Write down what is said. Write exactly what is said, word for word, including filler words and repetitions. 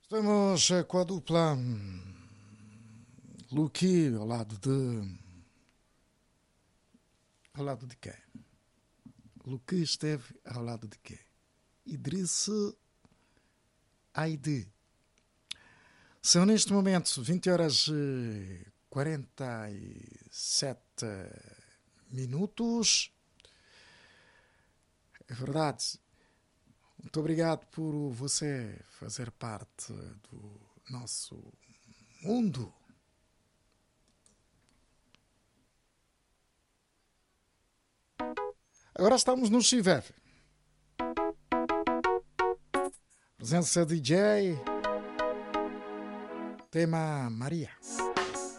Estamos eh, com a dupla hum, Luqui ao lado de. Ao lado de quem? Luqui esteve ao lado de quem? Idrisse Aide. São neste momento vinte horas e quarenta e sete minutos. É verdade. Muito obrigado por você fazer parte do nosso mundo. Agora estamos no Chiver. Presença D J. Tema Maria.